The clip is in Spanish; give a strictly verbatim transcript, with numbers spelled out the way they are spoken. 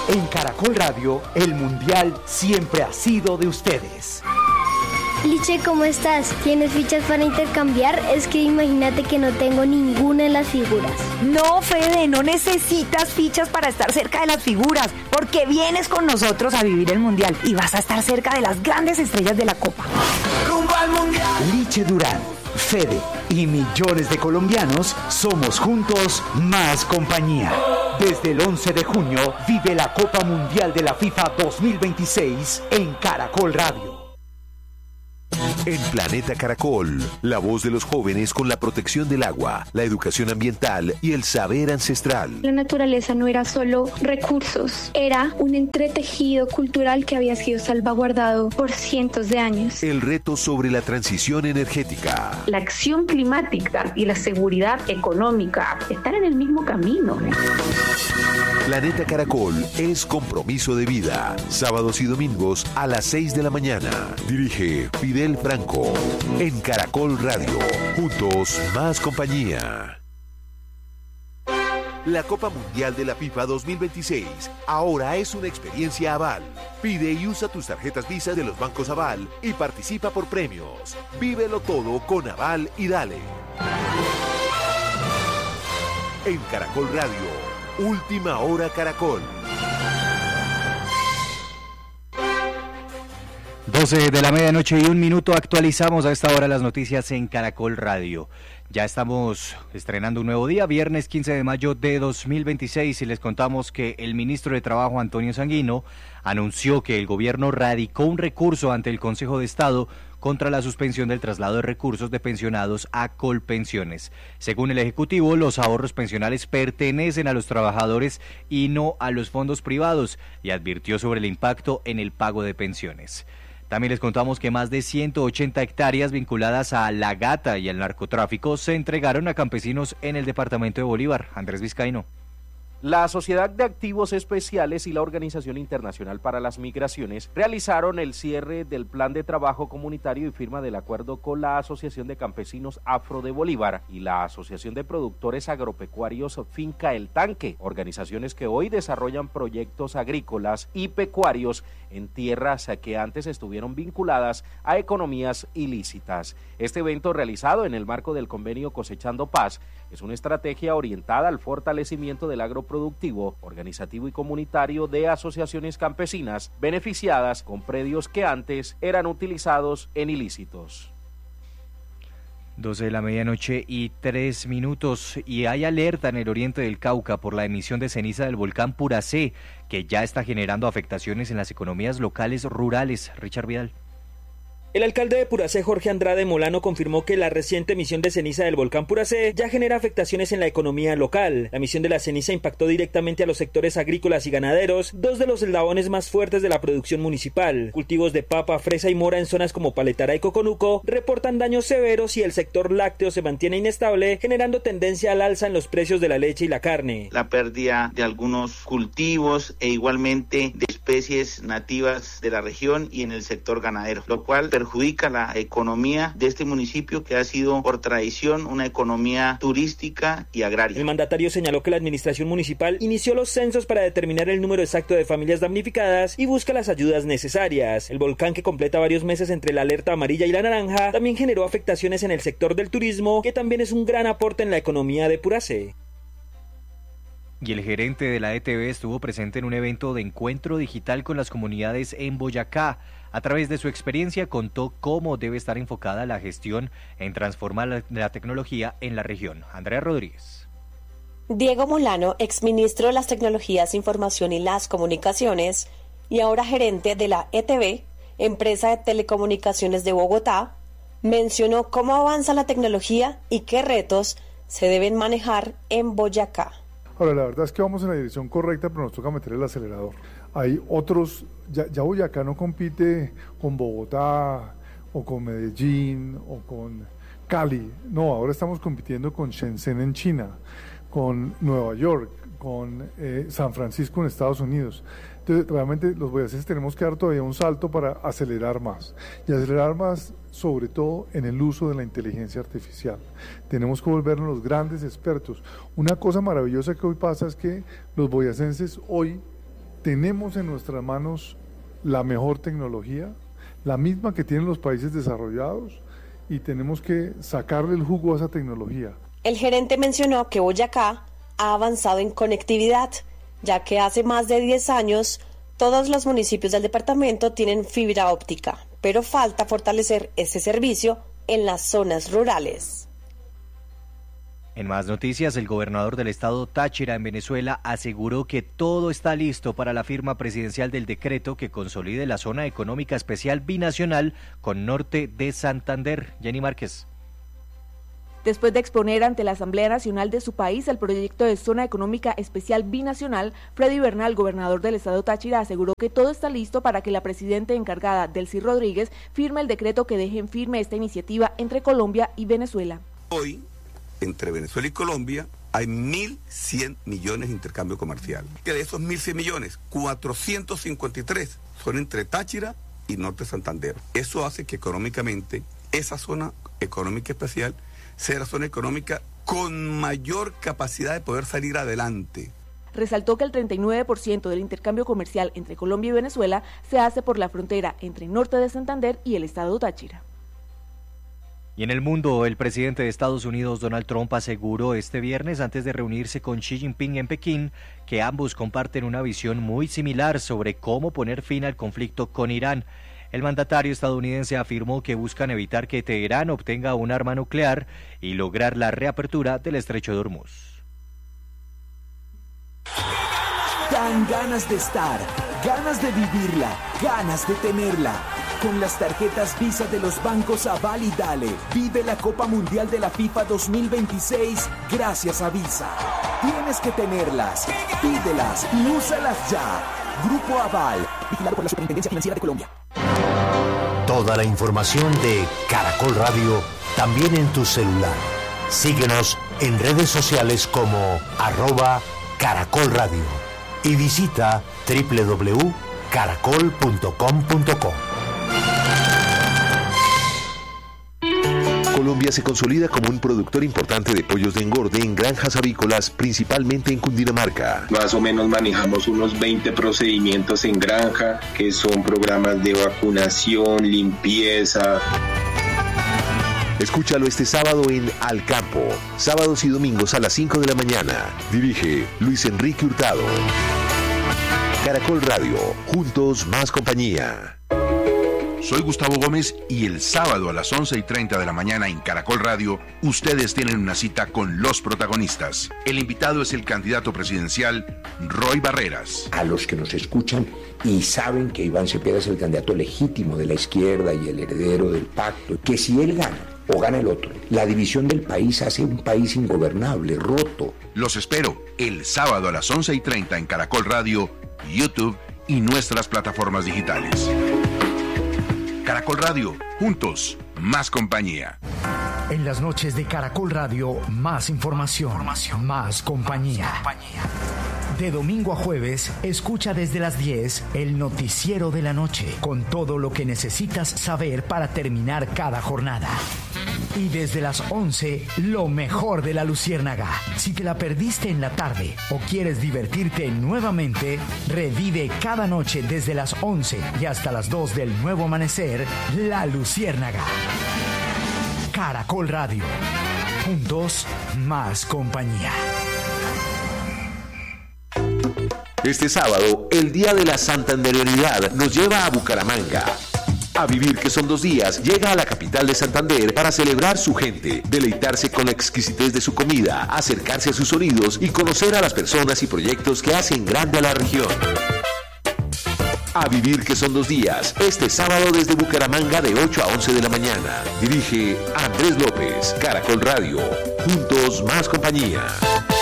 En Caracol Radio, el Mundial siempre ha sido de ustedes. Liche, ¿cómo estás? ¿Tienes fichas para intercambiar? Es que imagínate que no tengo ninguna en las figuras. No, Fede, no necesitas fichas para estar cerca de las figuras, porque vienes con nosotros a vivir el Mundial y vas a estar cerca de las grandes estrellas de la Copa. ¡Rumbo al Mundial! Liche Durán, Fede y millones de colombianos somos juntos más compañía. Desde el once de junio vive la Copa Mundial de la FIFA dos mil veintiséis en Caracol Radio. En Planeta Caracol, la voz de los jóvenes con la protección del agua, la educación ambiental y el saber ancestral. La naturaleza no era solo recursos, era un entretejido cultural que había sido salvaguardado por cientos de años. El reto sobre la transición energética. La acción climática y la seguridad económica están en el mismo camino. Planeta Caracol es compromiso de vida. Sábados y domingos a las seis de la mañana. Dirige Fidel Franco. En Caracol Radio. Juntos, más compañía. La Copa Mundial de la FIFA dos mil veintiséis ahora es una experiencia Aval. Pide y usa tus tarjetas Visa de los bancos Aval y participa por premios. Vívelo todo con Aval y dale. En Caracol Radio. Última hora Caracol. doce de la medianoche y un minuto, actualizamos a esta hora las noticias en Caracol Radio. Ya estamos estrenando un nuevo día, viernes quince de mayo de dos mil veintiséis, y les contamos que el ministro de Trabajo, Antonio Sanguino, anunció que el gobierno radicó un recurso ante el Consejo de Estado contra la suspensión del traslado de recursos de pensionados a Colpensiones. Según el Ejecutivo, los ahorros pensionales pertenecen a los trabajadores y no a los fondos privados, y advirtió sobre el impacto en el pago de pensiones. También les contamos que más de ciento ochenta hectáreas vinculadas a la gata y al narcotráfico se entregaron a campesinos en el departamento de Bolívar. Andrés Vizcaíno. La Sociedad de Activos Especiales y la Organización Internacional para las Migraciones realizaron el cierre del plan de trabajo comunitario y firma del acuerdo con la Asociación de Campesinos Afro de Bolívar y la Asociación de Productores Agropecuarios Finca El Tanque, organizaciones que hoy desarrollan proyectos agrícolas y pecuarios en tierras que antes estuvieron vinculadas a economías ilícitas. Este evento, realizado en el marco del convenio Cosechando Paz, es una estrategia orientada al fortalecimiento del agroproductivo, organizativo y comunitario de asociaciones campesinas beneficiadas con predios que antes eran utilizados en ilícitos. doce de la medianoche y tres minutos, y hay alerta en el oriente del Cauca por la emisión de ceniza del volcán Puracé, que ya está generando afectaciones en las economías locales rurales. Richard Vidal. El alcalde de Puracé, Jorge Andrade Molano, confirmó que la reciente emisión de ceniza del volcán Puracé ya genera afectaciones en la economía local. La emisión de la ceniza impactó directamente a los sectores agrícolas y ganaderos, dos de los eslabones más fuertes de la producción municipal. Cultivos de papa, fresa y mora en zonas como Paletara y Coconuco reportan daños severos, y el sector lácteo se mantiene inestable, generando tendencia al alza en los precios de la leche y la carne. La pérdida de algunos cultivos e igualmente de especies nativas de la región y en el sector ganadero, lo cual perjudica la economía de este municipio, que ha sido por tradición una economía turística y agraria. El mandatario señaló que la administración municipal inició los censos para determinar el número exacto de familias damnificadas y busca las ayudas necesarias. El volcán, que completa varios meses entre la alerta amarilla y la naranja, también generó afectaciones en el sector del turismo, que también es un gran aporte en la economía de Puracé. Y el gerente de la E T V estuvo presente en un evento de encuentro digital con las comunidades en Boyacá. A través de su experiencia contó cómo debe estar enfocada la gestión en transformar la, la tecnología en la región. Andrea Rodríguez. Diego Molano, exministro de las Tecnologías, Información y las Comunicaciones, y ahora gerente de la E T V, empresa de telecomunicaciones de Bogotá, mencionó cómo avanza la tecnología y qué retos se deben manejar en Boyacá. Ahora, la verdad es que vamos en la dirección correcta, pero nos toca meter el acelerador. Hay otros, ya, ya Boyacá no compite con Bogotá o con Medellín o con Cali, no, ahora estamos compitiendo con Shenzhen en China, con Nueva York, con eh, San Francisco en Estados Unidos. Entonces, realmente los boyacenses tenemos que dar todavía un salto para acelerar más, y acelerar más sobre todo en el uso de la inteligencia artificial. Tenemos que volvernos los grandes expertos. Una cosa maravillosa que hoy pasa es que los boyacenses hoy tenemos en nuestras manos la mejor tecnología, la misma que tienen los países desarrollados, y tenemos que sacarle el jugo a esa tecnología. El gerente mencionó que Boyacá ha avanzado en conectividad, ya que hace más de diez años todos los municipios del departamento tienen fibra óptica, pero falta fortalecer ese servicio en las zonas rurales. En más noticias, el gobernador del estado Táchira en Venezuela aseguró que todo está listo para la firma presidencial del decreto que consolide la zona económica especial binacional con norte de Santander. Jenny Márquez. Después de exponer ante la Asamblea Nacional de su país el proyecto de Zona Económica Especial Binacional, Freddy Bernal, gobernador del estado Táchira, aseguró que todo está listo para que la presidenta encargada, Delcy Rodríguez, firme el decreto que deje en firme esta iniciativa entre Colombia y Venezuela. Hoy, entre Venezuela y Colombia, hay mil cien millones de intercambio comercial. Que de esos mil cien millones, cuatrocientos cincuenta y tres son entre Táchira y Norte Santander. Eso hace que económicamente esa zona económica especial sea la zona económica con mayor capacidad de poder salir adelante. Resaltó que el treinta y nueve por ciento del intercambio comercial entre Colombia y Venezuela se hace por la frontera entre Norte de Santander y el estado Táchira. Y en el mundo, el presidente de Estados Unidos, Donald Trump, aseguró este viernes, antes de reunirse con Xi Jinping en Pekín, que ambos comparten una visión muy similar sobre cómo poner fin al conflicto con Irán. El mandatario estadounidense afirmó que buscan evitar que Teherán obtenga un arma nuclear y lograr la reapertura del estrecho de Hormuz. Dan ganas de estar, ganas de vivirla, ganas de tenerla. Con las tarjetas Visa de los bancos Aval y Dale, vive la Copa Mundial de la FIFA dos mil veintiséis gracias a Visa. Tienes que tenerlas, pídelas y úsalas ya. Grupo Aval, vigilado por la Superintendencia Financiera de Colombia. Toda la información de Caracol Radio también en tu celular. Síguenos en redes sociales como arroba Caracol Radio y visita doble u doble u doble u punto caracol punto com punto co. Colombia se consolida como un productor importante de pollos de engorde en granjas avícolas, principalmente en Cundinamarca. Más o menos manejamos unos veinte procedimientos en granja, que son programas de vacunación, limpieza. Escúchalo este sábado en Al Campo, sábados y domingos a las cinco de la mañana. Dirige Luis Enrique Hurtado. Caracol Radio, juntos más compañía. Soy Gustavo Gómez y el sábado a las once y treinta de la mañana en Caracol Radio, ustedes tienen una cita con los protagonistas. El invitado es el candidato presidencial Roy Barreras. A los que nos escuchan y saben que Iván Cepeda es el candidato legítimo de la izquierda y el heredero del pacto, que si él gana o gana el otro, la división del país hace un país ingobernable, roto. Los espero el sábado a las once y treinta en Caracol Radio, YouTube y nuestras plataformas digitales. Caracol Radio, juntos, más compañía. En las noches de Caracol Radio, más información, información. Más compañía. Más compañía. De domingo a jueves, escucha desde las diez el noticiero de la noche, con todo lo que necesitas saber para terminar cada jornada. Y desde las once, lo mejor de la Luciérnaga. Si te la perdiste en la tarde o quieres divertirte nuevamente, revive cada noche desde las once y hasta las dos del nuevo amanecer, La Luciérnaga. Caracol Radio. Juntos, más compañía. Este sábado, el Día de la Santandereanidad nos lleva a Bucaramanga. A Vivir que son dos días, llega a la capital de Santander para celebrar su gente, deleitarse con la exquisitez de su comida, acercarse a sus sonidos y conocer a las personas y proyectos que hacen grande a la región. A Vivir que son dos días, este sábado desde Bucaramanga de ocho a once de la mañana. Dirige Andrés López, Caracol Radio. Juntos más compañía.